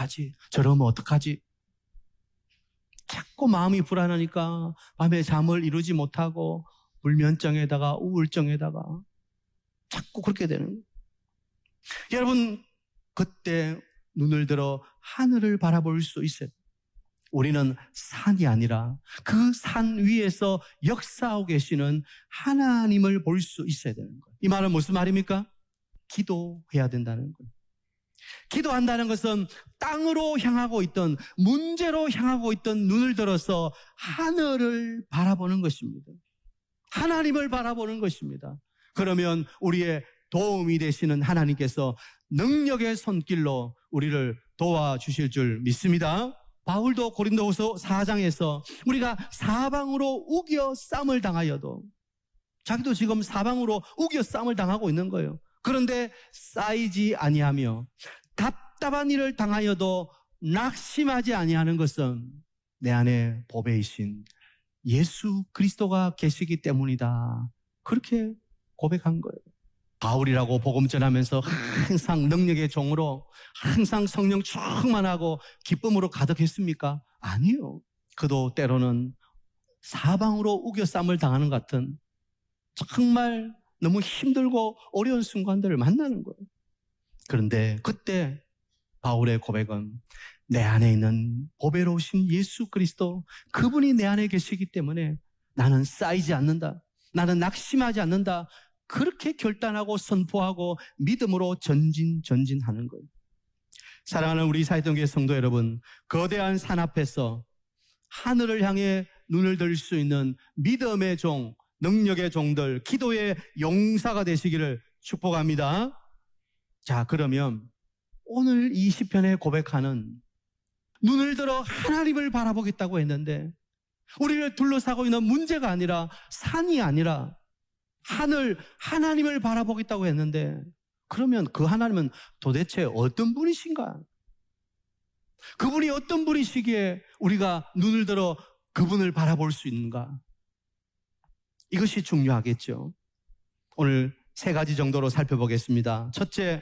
어떡하지? 저러면 어떡하지? 자꾸 마음이 불안하니까 밤에 잠을 이루지 못하고 불면증에다가 우울증에다가 자꾸 그렇게 되는 거예요. 여러분, 그때 눈을 들어 하늘을 바라볼 수 있어요. 우리는 산이 아니라 그 산 위에서 역사하고 계시는 하나님을 볼 수 있어야 되는 거예요. 이 말은 무슨 말입니까? 기도해야 된다는 거예요. 기도한다는 것은 땅으로 향하고 있던, 문제로 향하고 있던 눈을 들어서 하늘을 바라보는 것입니다. 하나님을 바라보는 것입니다. 그러면 우리의 도움이 되시는 하나님께서 능력의 손길로 우리를 도와주실 줄 믿습니다. 바울도 고린도후서 4장에서 우리가 사방으로 우겨 싸움을 당하여도, 자기도 지금 사방으로 우겨 싸움을 당하고 있는 거예요. 그런데 쌓이지 아니하며 답답한 일을 당하여도 낙심하지 아니하는 것은 내 안에 보배이신 예수 그리스도가 계시기 때문이다. 그렇게 고백한 거예요. 바울이라고 복음 전하면서 항상 능력의 종으로 항상 성령 충만하고 기쁨으로 가득했습니까? 아니요. 그도 때로는 사방으로 우겨 싸움을 당하는 것 같은 정말 너무 힘들고 어려운 순간들을 만나는 거예요. 그런데 그때 바울의 고백은 내 안에 있는 보배로우신 예수 그리스도, 그분이 내 안에 계시기 때문에 나는 쌓이지 않는다. 나는 낙심하지 않는다. 그렇게 결단하고 선포하고 믿음으로 전진하는 거예요. 사랑하는 우리 사회동교회 성도 여러분, 거대한 산 앞에서 하늘을 향해 눈을 들 수 있는 믿음의 종, 능력의 종들, 기도의 용사가 되시기를 축복합니다. 자, 그러면 오늘 이 시편에 고백하는 눈을 들어 하나님을 바라보겠다고 했는데, 우리를 둘러싸고 있는 문제가 아니라, 산이 아니라 하나님을 바라보겠다고 했는데, 그러면 그 하나님은 도대체 어떤 분이신가? 그분이 어떤 분이시기에 우리가 눈을 들어 그분을 바라볼 수 있는가? 이것이 중요하겠죠. 오늘 3가지 정도로 살펴보겠습니다. 첫째,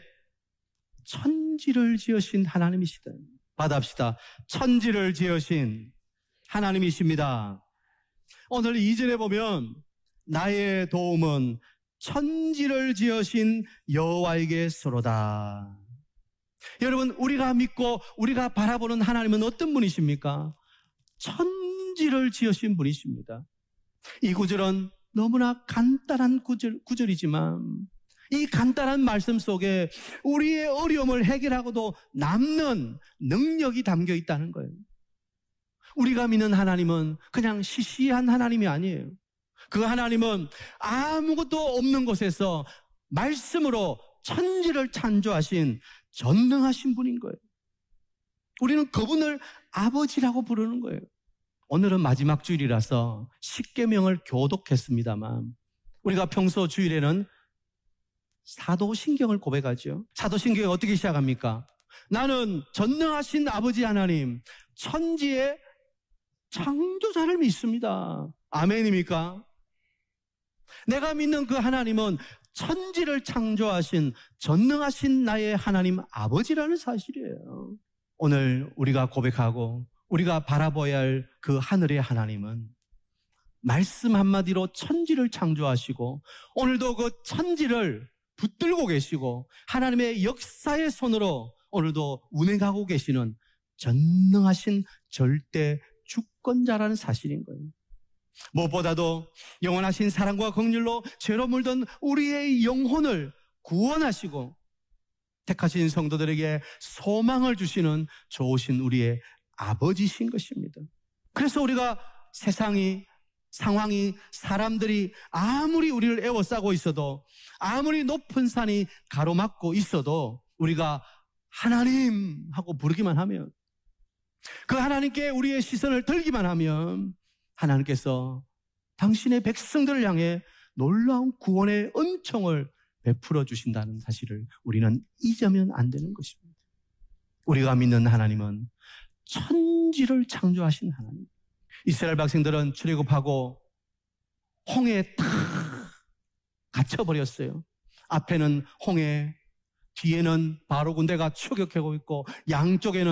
천지를 지으신 하나님이시다. 받아합시다. 천지를 지으신 하나님이십니다. 오늘 2절에 보면 나의 도움은 천지를 지으신 여호와에게서로다. 여러분, 우리가 믿고 우리가 바라보는 하나님은 어떤 분이십니까? 천지를 지으신 분이십니다. 이 구절은 너무나 간단한 구절이지만 이 간단한 말씀 속에 우리의 어려움을 해결하고도 남는 능력이 담겨 있다는 거예요. 우리가 믿는 하나님은 그냥 시시한 하나님이 아니에요. 그 하나님은 아무것도 없는 곳에서 말씀으로 천지를 창조하신 전능하신 분인 거예요. 우리는 그분을 아버지라고 부르는 거예요. 오늘은 마지막 주일이라서 십계명을 교독했습니다만, 우리가 평소 주일에는 사도신경을 고백하죠. 사도신경이 어떻게 시작합니까? 나는 전능하신 아버지 하나님, 천지의 창조자를 믿습니다. 아멘입니까? 내가 믿는 그 하나님은 천지를 창조하신 전능하신 나의 하나님 아버지라는 사실이에요. 오늘 우리가 고백하고 우리가 바라봐야 할 그 하늘의 하나님은 말씀 한마디로 천지를 창조하시고 오늘도 그 천지를 붙들고 계시고 하나님의 역사의 손으로 오늘도 운행하고 계시는 전능하신 절대 주권자라는 사실인 거예요. 무엇보다도 영원하신 사랑과 긍휼로 죄로 물든 우리의 영혼을 구원하시고 택하신 성도들에게 소망을 주시는 좋으신 우리의 아버지신 것입니다. 그래서 우리가 세상이, 상황이, 사람들이 아무리 우리를 에워싸고 있어도, 아무리 높은 산이 가로막고 있어도 우리가 하나님 하고 부르기만 하면, 그 하나님께 우리의 시선을 들기만 하면 하나님께서 당신의 백성들을 향해 놀라운 구원의 은총을 베풀어 주신다는 사실을 우리는 잊으면 안 되는 것입니다. 우리가 믿는 하나님은 천지를 창조하신 하나님. 이스라엘 백성들은 출애굽하고 홍해에 탁 갇혀버렸어요. 앞에는 홍해, 뒤에는 바로 군대가 추격하고 있고 양쪽에는